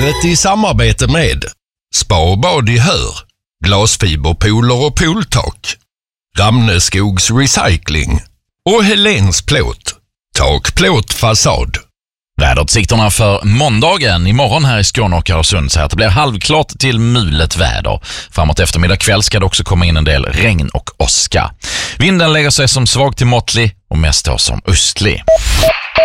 Vädret i samarbete med Spa och bad i Hör, Glasfiberpooler och pooltak, Ramneskogs Recycling och Helens Plåt, takplåt fasad. Väderutsikterna för måndagen imorgon här i Skåne och Öresund säger att det blir halvklart till mulet väder. Framåt eftermiddag kväll ska det också komma in en del regn och åska. Vinden lägger sig som svag till måttlig och mest då som östlig.